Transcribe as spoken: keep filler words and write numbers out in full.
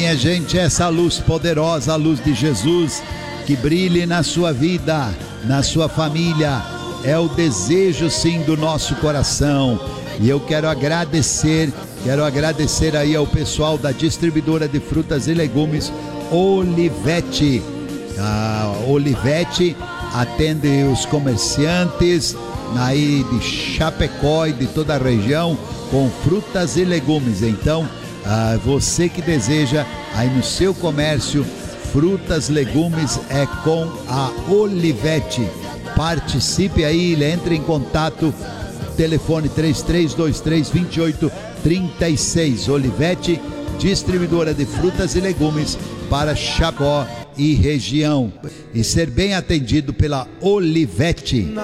minha gente, essa luz poderosa, a luz de Jesus, que brilhe na sua vida, na sua família, é o desejo sim do nosso coração. E eu quero agradecer, quero agradecer aí ao pessoal da distribuidora de frutas e legumes Olivete. A Olivete atende os comerciantes aí de Chapecó e de toda a região com frutas e legumes. Então, ah, você que deseja aí no seu comércio frutas, legumes, é com a Olivete. Participe aí, entre em contato, telefone três três dois três, dois oito três seis. Olivete, distribuidora de frutas e legumes para Chapecó e região, e ser bem atendido pela Olivete.